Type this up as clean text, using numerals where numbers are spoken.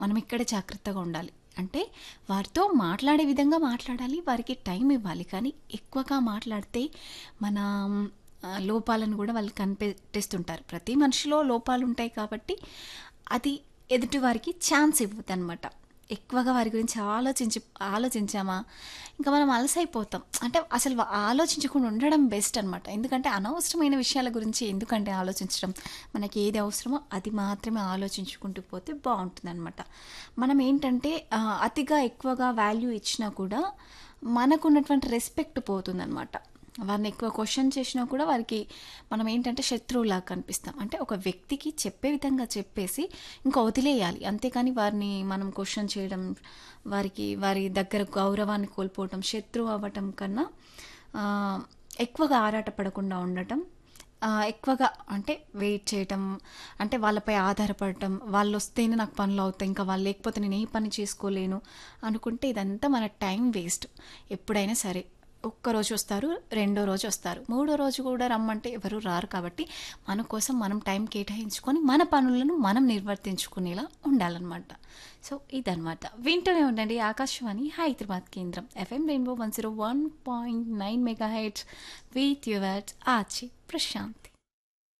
మనం ఇక్కడే జాగ్రత్తగా ఉండాలి. అంటే వారితో మాట్లాడే విధంగా మాట్లాడాలి, వారికి టైం ఇవ్వాలి. కానీ ఎక్కువగా మాట్లాడితే మన లోపాలను కూడా వాళ్ళు కనిపెట్టేస్తుంటారు. ప్రతి మనిషిలో లోపాలుంటాయి కాబట్టి అది ఎదుటి వారికి ఛాన్స్ ఇవ్వదనమాట. ఎక్కువగా వారి గురించి ఆలోచించామా ఇంకా మనం అలసైపోతాం. అంటే అసలు ఆలోచించకుండా ఉండడం బెస్ట్ అనమాట. ఎందుకంటే అనవసరమైన విషయాల గురించి ఎందుకంటే ఆలోచించడం. మనకి ఏది అవసరమో అది మాత్రమే ఆలోచించుకుంటూ పోతే బాగుంటుందన్నమాట. మనం ఏంటంటే అతిగా ఎక్కువగా వాల్యూ ఇచ్చినా కూడా మనకున్నటువంటి రెస్పెక్ట్ పోతుందన్నమాట. వారిని ఎక్కువ క్వశ్చన్ చేసినా కూడా వారికి మనం ఏంటంటే శత్రువులాగా కనిపిస్తాం. అంటే ఒక వ్యక్తికి చెప్పే విధంగా చెప్పేసి ఇంకా వదిలేయాలి. అంతేకాని వారిని మనం క్వశ్చన్ చేయడం, వారి దగ్గర గౌరవాన్ని కోల్పోవటం, శత్రువు అవ్వటం కన్నా ఆ, ఎక్కువగా ఆరాటపడకుండా ఉండటం, ఎక్కువగా అంటే వెయిట్ చేయటం, అంటే వాళ్ళపై ఆధారపడటం, వాళ్ళు వస్తేనే నాకు పనులు అవుతాయి, ఇంకా వాళ్ళు లేకపోతే నేను ఏ పని చేసుకోలేను అనుకుంటే ఇదంతా మన టైం వేస్ట్. ఎప్పుడైనా సరే ఒక్కరోజు వస్తారు, రెండో రోజు వస్తారు, మూడో రోజు కూడా రమ్మంటే ఎవరు రారు. కాబట్టి మన కోసం మనం టైం కేటాయించుకొని మన పనులను మనం నిర్వర్తించుకునేలా ఉండాలన్నమాట. సో ఇదన్నమాట. వింటూనే ఉండండి ఆకాశవాణి హైదరాబాద్ కేంద్రం FM rainbow 101.9 mega heads with your ఆచి ప్రశాంతి.